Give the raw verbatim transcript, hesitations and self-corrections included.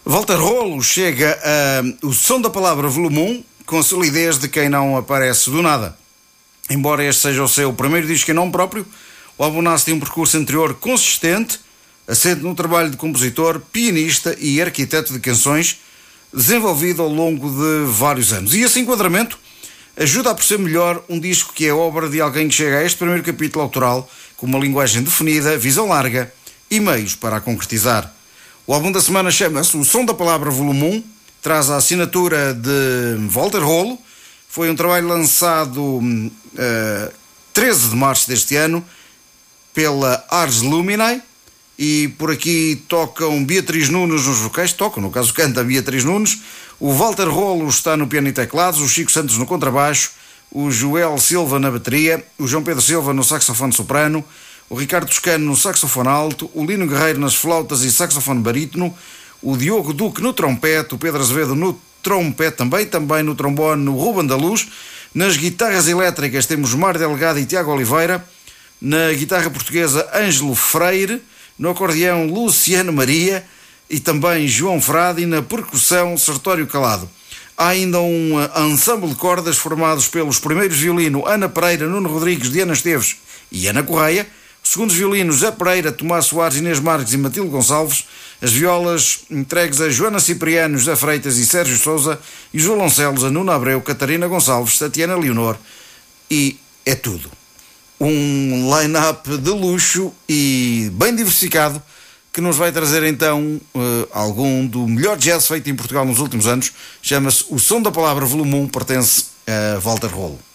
Walter Rolo chega a O Som da Palavra volume um com a solidez de quem não aparece do nada. Embora este seja o seu primeiro disco em nome próprio, o álbum nasce de um percurso anterior consistente, assente no trabalho de compositor, pianista e arquiteto de canções, desenvolvido ao longo de vários anos. E esse enquadramento ajuda a perceber melhor um disco que é obra de alguém que chega a este primeiro capítulo autoral com uma linguagem definida, visão larga e meios para a concretizar. O álbum da semana chama-se O Som da Palavra volume um, traz a assinatura de Walter Rolo. Foi um trabalho lançado uh, treze de março deste ano pela Ars Luminae, e por aqui tocam Beatriz Nunes nos vocais, tocam, no caso canta Beatriz Nunes, o Walter Rolo está no piano e teclados, o Chico Santos no contrabaixo, o Joel Silva na bateria, o João Pedro Silva no saxofone soprano, o Ricardo Toscano no saxofone alto, o Lino Guerreiro nas flautas e saxofone barítono, o Diogo Duque no trompete, o Pedro Azevedo no trompete também, também no trombone, o Ruben da Luz. Nas guitarras elétricas temos Mário Delgado e Tiago Oliveira, na guitarra portuguesa Ângelo Freire, no acordeão Luciano Maria e também João Frade, e na percussão Sertório Calado. Há ainda um ensemble de cordas formados pelos primeiros violinos Ana Pereira, Nuno Rodrigues, Diana Esteves e Ana Correia, segundos violinos Zé Pereira, Tomás Soares, Inês Marques e Matilde Gonçalves, as violas entregues a Joana Cipriano, José Freitas e Sérgio Sousa, e os violoncelos a Nuno Abreu, Catarina Gonçalves, Tatiana Leonor, e é tudo. Um line-up de luxo e bem diversificado que nos vai trazer então uh, algum do melhor jazz feito em Portugal nos últimos anos. Chama-se O Som da Palavra volume um, pertence a Walter Rolo.